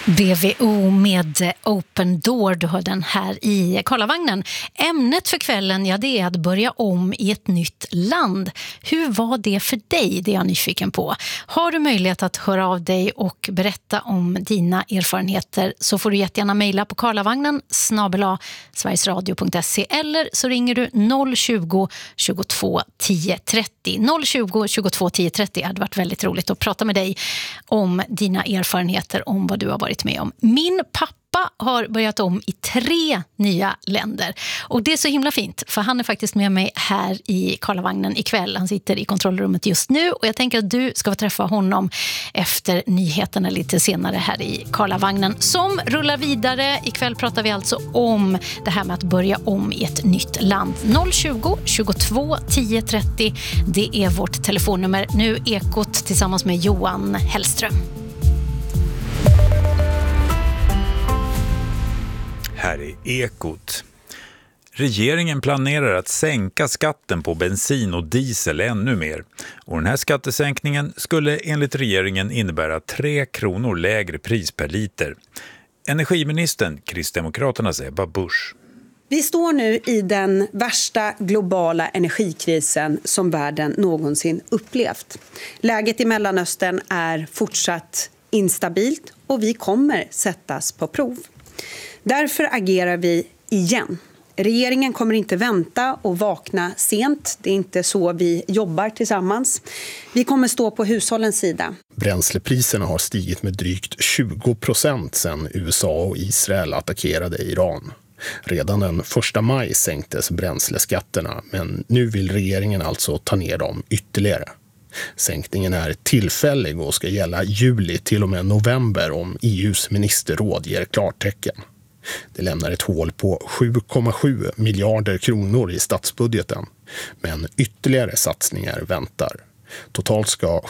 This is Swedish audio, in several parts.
BVO med Open Door, du hör den här i Karlavagnen. Ämnet för kvällen, ja, det är att börja om i ett nytt land. Hur var det för dig? Det är jag nyfiken på. Har du möjlighet att höra av dig och berätta om dina erfarenheter så får du jättegärna mejla på karlavagnen@sverigesradio.se eller så ringer du 020 22 10 30. 020 22 10 30 hade varit väldigt roligt att prata med dig om dina erfarenheter, om vad du har varit med om. Min pappa har börjat om i 3 nya länder. Och det är så himla fint, för han är faktiskt med mig här i Karlavagnen ikväll. Han sitter i kontrollrummet just nu och jag tänker att du ska få träffa honom efter nyheterna lite senare här i Karlavagnen som rullar vidare. Ikväll pratar vi alltså om det här med att börja om i ett nytt land. 020 22 10 30, det är vårt telefonnummer. Nu Ekot tillsammans med Johan Hellström. Här är Ekot. Regeringen planerar att sänka skatten på bensin och diesel ännu mer. Och den här skattesänkningen skulle enligt regeringen innebära 3 kronor lägre pris per liter. Energiministern, Kristdemokraternas Ebba Busch. Vi står nu i den värsta globala energikrisen som världen någonsin upplevt. Läget i Mellanöstern är fortsatt instabilt och vi kommer sättas på prov. Därför agerar vi igen. Regeringen kommer inte vänta och vakna sent. Det är inte så vi jobbar tillsammans. Vi kommer stå på hushållens sida. Bränslepriserna har stigit med drygt 20% sedan USA och Israel attackerade Iran. Redan den 1 maj sänktes bränsleskatterna, men nu vill regeringen alltså ta ner dem ytterligare. Sänkningen är tillfällig och ska gälla juli till och med november om EUs ministerråd ger klartecken. Det lämnar ett hål på 7,7 miljarder kronor i statsbudgeten, men ytterligare satsningar väntar. Totalt ska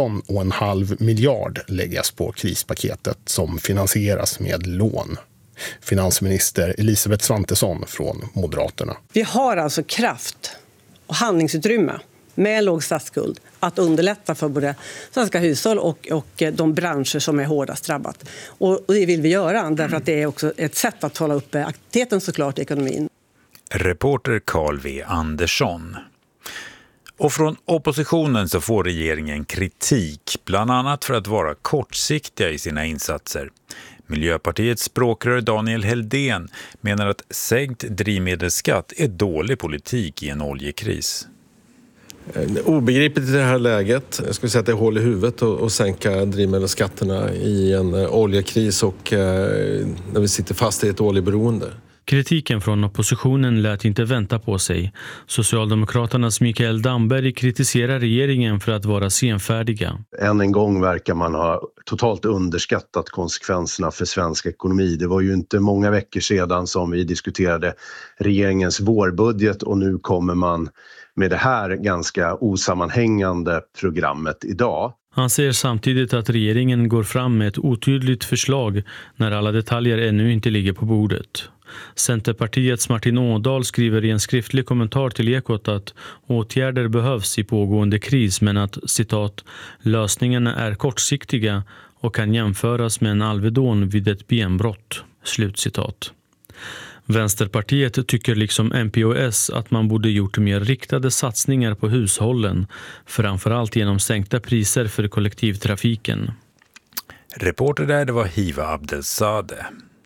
17,5 miljard läggas på krispaketet som finansieras med lån. Finansminister Elisabeth Svantesson från Moderaterna. Vi har alltså kraft och handlingsutrymme med låg statsskuld att underlätta för både svenska hushåll och de branscher som är hårdast drabbat. Och det vill vi göra därför att det är också ett sätt att hålla uppe aktiviteten såklart i ekonomin. Reporter Carl V. Andersson. Och från oppositionen så får regeringen kritik, bland annat för att vara kortsiktiga i sina insatser. Miljöpartiets språkrör Daniel Heldén menar att sänkt drivmedelsskatt är dålig politik i en oljekris. Obegripligt i det här läget. Jag skulle säga att det är hål i huvudet att sänka drivmedelsskatterna i en oljekris och när vi sitter fast i ett oljeberoende. Kritiken från oppositionen lät inte vänta på sig. Socialdemokraternas Mikael Damberg kritiserar regeringen för att vara senfärdiga. Än en gång verkar man ha totalt underskattat konsekvenserna för svensk ekonomi. Det var ju inte många veckor sedan som vi diskuterade regeringens vårbudget och nu kommer man med det här ganska osammanhängande programmet idag. Han säger samtidigt att regeringen går fram med ett otydligt förslag när alla detaljer ännu inte ligger på bordet. Centerpartiets Martin Ådahl skriver i en skriftlig kommentar till Ekot att åtgärder behövs i pågående kris men att, citat, lösningarna är kortsiktiga och kan jämföras med en Alvedon vid ett benbrott, slutcitat. Vänsterpartiet tycker liksom MP och S att man borde gjort mer riktade satsningar på hushållen, framförallt genom sänkta priser för kollektivtrafiken. Reporter där, det var Hiva Abdelsade.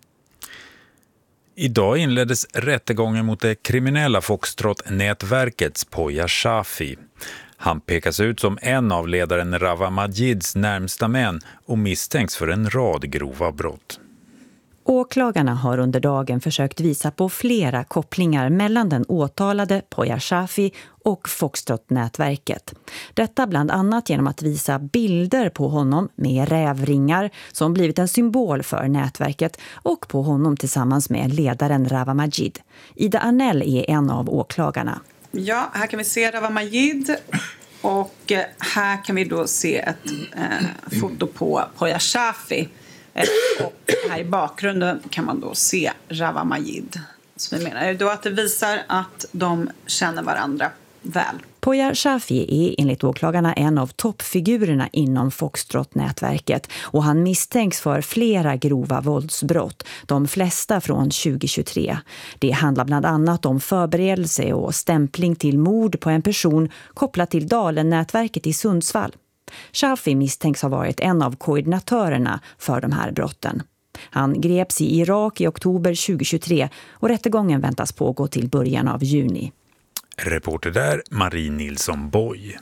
Idag inleddes rättegången mot det kriminella Foxtrot-nätverkets Poya Shafi. Han pekas ut som en av ledaren Rawa Majids närmsta män och misstänks för en rad grova brott. Åklagarna har under dagen försökt visa på flera kopplingar mellan den åtalade Poya Shafi och Foxtrot-nätverket. Detta bland annat genom att visa bilder på honom med rävringar som blivit en symbol för nätverket och på honom tillsammans med ledaren Rawa Majid. Ida Arnell är en av åklagarna. Ja, här kan vi se Rawa Majid och här kan vi då se ett foto på Poya Shafi. Och här i bakgrunden kan man då se Rawa Majid. Så vi menar då att det visar att de känner varandra. väl. Poya Shafi är enligt åklagarna en av toppfigurerna inom Foxtrot-nätverket och han misstänks för flera grova våldsbrott, de flesta från 2023. Det handlar bland annat om förberedelse och stämpling till mord på en person kopplat till Dalen-nätverket i Sundsvall. Shafi misstänks ha varit en av koordinatörerna för de här brotten. Han greps i Irak i oktober 2023 och rättegången väntas pågå till början av juni. Reporter där, Marie Nilsson Boy.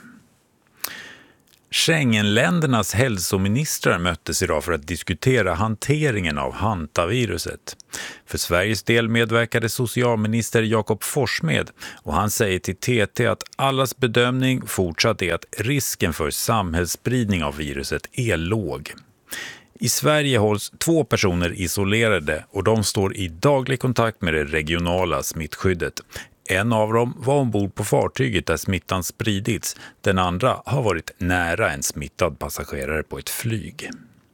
Schengenländernas hälsoministrar möttes idag för att diskutera hanteringen av hantaviruset. För Sveriges del medverkade socialminister Jakob Forssmed och han säger till TT att allas bedömning fortsatt är att risken för samhällsspridning av viruset är låg. I Sverige hålls 2 personer isolerade och de står i daglig kontakt med det regionala smittskyddet. En av dem var ombord på fartyget där smittan spridits. Den andra har varit nära en smittad passagerare på ett flyg.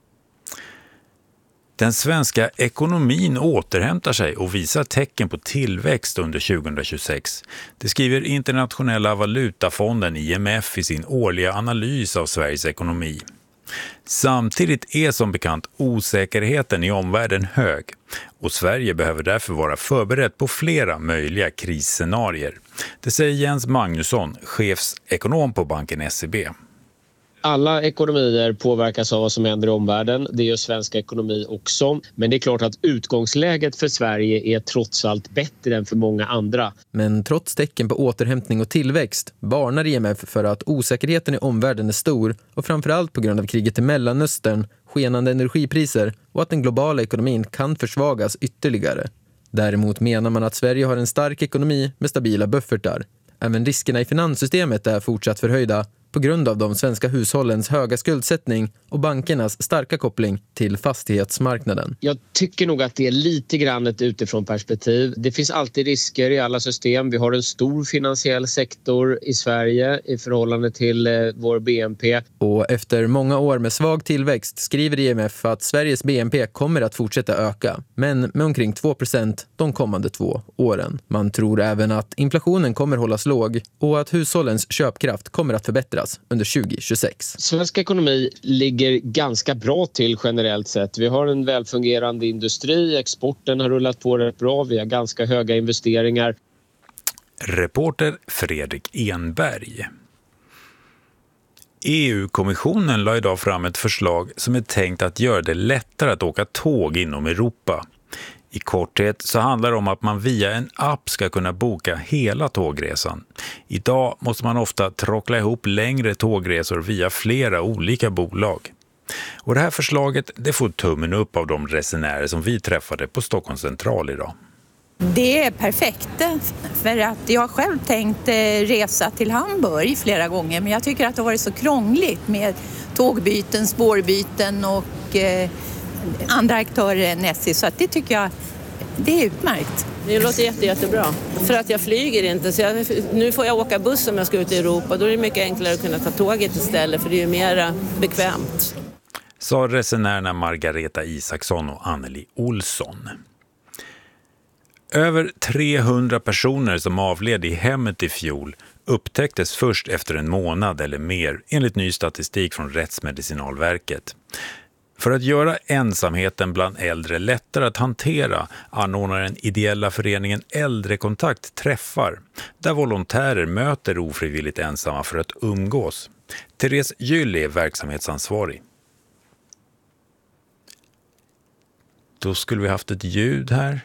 Den svenska ekonomin återhämtar sig och visar tecken på tillväxt under 2026. Det skriver Internationella valutafonden IMF i sin årliga analys av Sveriges ekonomi. Samtidigt är som bekant osäkerheten i omvärlden hög och Sverige behöver därför vara förberett på flera möjliga krisscenarier. Det säger Jens Magnusson, chefsekonom på banken SEB. Alla ekonomier påverkas av vad som händer i omvärlden. Det gör svensk ekonomi också. Men det är klart att utgångsläget för Sverige är trots allt bättre än för många andra. Men trots tecken på återhämtning och tillväxt varnar IMF för att osäkerheten i omvärlden är stor och framförallt på grund av kriget i Mellanöstern, skenande energipriser och att den globala ekonomin kan försvagas ytterligare. Däremot menar man att Sverige har en stark ekonomi med stabila buffertar. Även riskerna i finanssystemet är fortsatt förhöjda på grund av de svenska hushållens höga skuldsättning och bankernas starka koppling till fastighetsmarknaden. Jag tycker nog att det är lite grann ett utifrån perspektiv. Det finns alltid risker i alla system. Vi har en stor finansiell sektor i Sverige i förhållande till vår BNP. Och efter många år med svag tillväxt skriver IMF att Sveriges BNP kommer att fortsätta öka, men med omkring 2% de kommande 2 åren. Man tror även att inflationen kommer hållas låg och att hushållens köpkraft kommer att förbättras under 2026. Svensk ekonomi ligger ganska bra till generellt sett. Vi har en välfungerande industri, exporten har rullat på rätt bra, vi har ganska höga investeringar. Reporter Fredrik Enberg. EU-kommissionen la idag fram ett förslag som är tänkt att göra det lättare att åka tåg inom Europa. I korthet så handlar det om att man via en app ska kunna boka hela tågresan. Idag måste man ofta tråckla ihop längre tågresor via flera olika bolag. Och det här förslaget det får tummen upp av de resenärer som vi träffade på Stockholms central idag. Det är perfekt för att jag har själv tänkt resa till Hamburg flera gånger men jag tycker att det har varit så krångligt med tågbyten, spårbyten och andra aktörer än SJ så att det tycker jag det är utmärkt. Det låter jättebra. För att jag flyger inte så nu får jag åka buss om jag ska ut i Europa. Då är det mycket enklare att kunna ta tåget istället för det är ju mer bekvämt. Sa resenärerna Margareta Isaksson och Anneli Olsson. Över 300 personer som avled i hemmet i fjol upptäcktes först efter en månad eller mer enligt ny statistik från Rättsmedicinalverket. För att göra ensamheten bland äldre lättare att hantera anordnar den ideella föreningen Äldrekontakt träffar där volontärer möter ofrivilligt ensamma för att umgås. Therese Gyll är verksamhetsansvarig. Då skulle vi haft ett ljud här.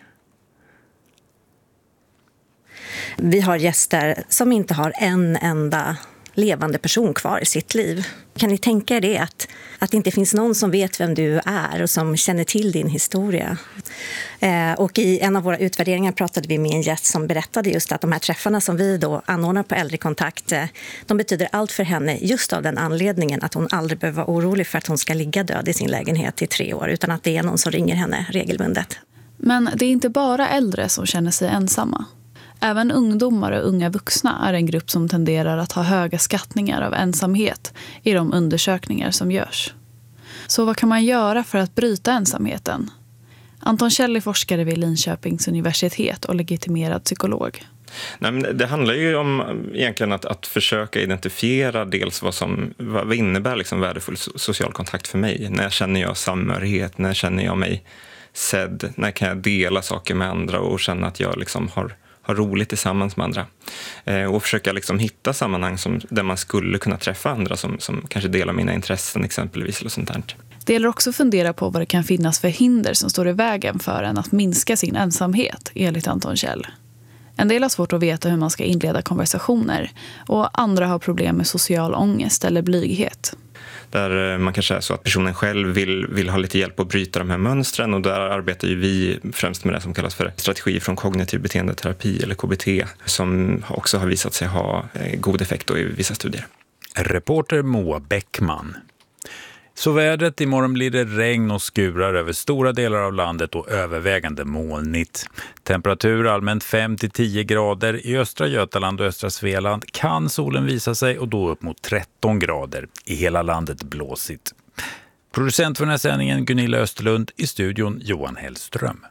Vi har gäster som inte har en enda levande person kvar i sitt liv. Kan ni tänka er det att det inte finns någon som vet vem du är och som känner till din historia? Och i en av våra utvärderingar pratade vi med en gäst som berättade just att de här träffarna som vi då anordnar på Äldrekontakt, de betyder allt för henne just av den anledningen att hon aldrig behöver vara orolig för att hon ska ligga död i sin lägenhet i 3 år utan att det är någon som ringer henne regelbundet. Men det är inte bara äldre som känner sig ensamma. Även ungdomar och unga vuxna är en grupp som tenderar att ha höga skattningar av ensamhet i de undersökningar som görs. Så vad kan man göra för att bryta ensamheten? Anton Kjell är forskare vid Linköpings universitet och legitimerad psykolog. Nej, men det handlar ju om egentligen att försöka identifiera dels vad innebär liksom värdefull social kontakt för mig. När känner jag samhörighet? När känner jag mig sedd? När kan jag dela saker med andra och känna att jag liksom har roligt tillsammans med andra? Och försöka liksom hitta sammanhang där man skulle kunna träffa andra som kanske delar mina intressen exempelvis eller sånt där. Det gäller också att fundera på vad det kan finnas för hinder som står i vägen för en att minska sin ensamhet, enligt Anton Kjell. En del har svårt att veta hur man ska inleda konversationer och andra har problem med social ångest eller blyghet. Där man kanske är så att personen själv vill ha lite hjälp att bryta de här mönstren, och där arbetar ju vi främst med det som kallas för strategi från kognitiv beteendeterapi eller KBT, som också har visat sig ha god effekt i vissa studier. Reporter Moa Bäckman. Så vädret, imorgon blir det regn och skurar över stora delar av landet och övervägande molnigt. Temperatur allmänt 5-10 grader. I östra Götaland och östra Svealand kan solen visa sig och då upp mot 13 grader. I hela landet blåsigt. Producent för den här sändningen Gunilla Österlund, i studion Johan Hellström.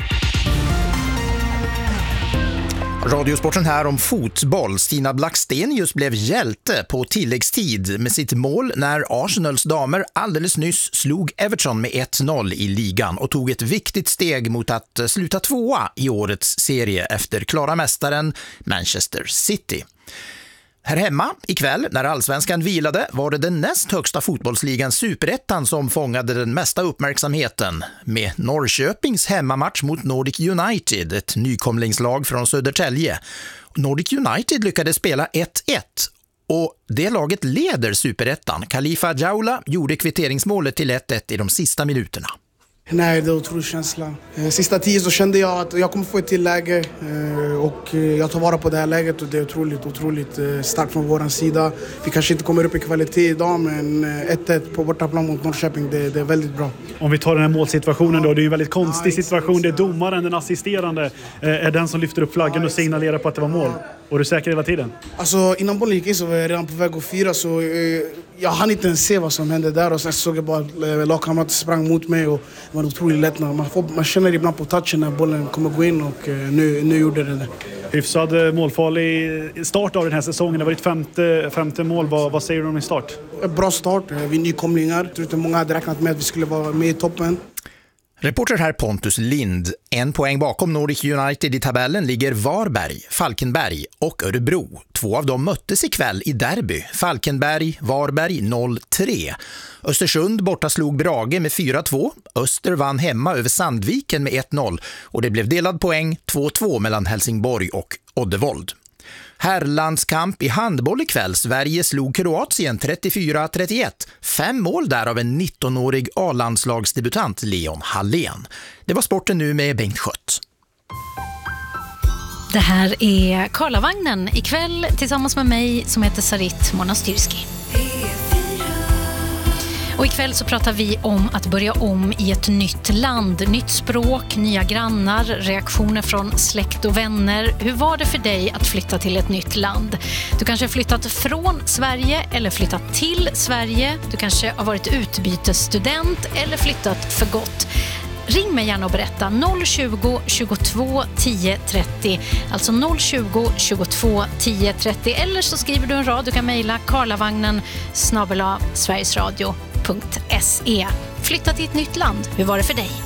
Radiosporten här om fotboll. Stina Blackstenius blev hjälte på tilläggstid med sitt mål när Arsenals damer alldeles nyss slog Everton med 1-0 i ligan och tog ett viktigt steg mot att sluta 2:a i årets serie efter klara mästaren Manchester City. Här hemma ikväll, när allsvenskan vilade, var det den näst högsta fotbollsligan Superettan som fångade den mesta uppmärksamheten med Norrköpings hemmamatch mot Nordic United, ett nykomlingslag från Södertälje. Nordic United lyckades spela 1-1 och det laget leder Superettan. Khalifa Jaula gjorde kvitteringsmålet till 1-1 i de sista minuterna. Nej, det är en otrolig känsla. Sista 10 så kände jag att jag kommer få ett till läge och jag tar vara på det här läget och det är otroligt starkt från vår sida. Vi kanske inte kommer upp i kvalitet idag, men 1-1 på bortaplan mot Norrköping, det är väldigt bra. Om vi tar den här målsituationen då, det är en väldigt konstig situation. Det är domaren, den assisterande, är den som lyfter upp flaggan och signalerar på att det var mål. Och du säker hela tiden? Alltså innan bollen gick in så var jag redan på väg att fira, så jag hann inte ens se vad som hände där, och sen såg jag bara att lagkamrater sprang mot mig och det var en otrolig lättnad. Man känner ibland på touchen när bollen kommer gå in och nu gjorde det. Hyfsad målfarlig start av den här säsongen. Det var ditt femte mål. Vad säger du om din start? Bra start. Vi är nykomlingar. Jag tror inte många hade räknat med att vi skulle vara med i toppen. Reporter här Pontus Lind. 1 poäng bakom Nordic United i tabellen ligger Varberg, Falkenberg och Örebro. 2 av dem möttes ikväll i derby. Falkenberg, Varberg 0-3. Östersund borta slog Brage med 4-2. Öster vann hemma över Sandviken med 1-0 och det blev delad poäng 2-2 mellan Helsingborg och Oddevold. Herrlandskamp i handboll ikväll. Sverige slog Kroatien 34-31. 5 mål där av en 19-årig A-landslagsdebutant, Leon Hallén. Det var sporten nu med Bengt Schött. Det här är Karlavagnen ikväll tillsammans med mig som heter Sarit Monastyrski. Och ikväll så pratar vi om att börja om i ett nytt land, nytt språk, nya grannar, reaktioner från släkt och vänner. Hur var det för dig att flytta till ett nytt land? Du kanske har flyttat från Sverige eller flyttat till Sverige. Du kanske har varit utbytesstudent eller flyttat för gott. Ring mig gärna och berätta 020 22 10 30, alltså 020 22 10 30, eller så skriver du en rad. Du kan mejla karlavagnen@sverigesradio.se. Flytta till ett nytt land. Hur var det för dig?